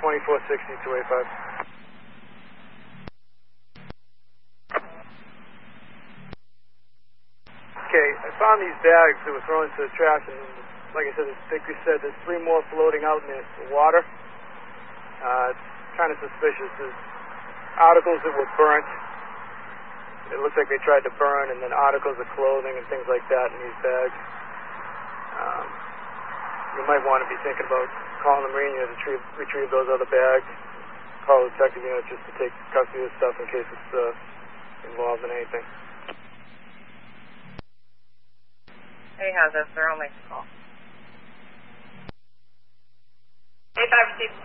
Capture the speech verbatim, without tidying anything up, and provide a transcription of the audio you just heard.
twenty-four sixty, two eighty-five. Okay, I found these bags that were thrown into the trash, and like I said, as Victor said, there's three more floating out in the water. Uh, it's kind of suspicious. There's articles that were burnt. It looks like they tried to burn, and then articles of clothing and things like that in these bags. Um, you might want to be thinking about calling the Marine Unit to retrieve, retrieve those other bags. Call the detective unit just to take custody of the stuff in case it's uh, involved in anything. Hey, how's this? They're on my call. eight five received.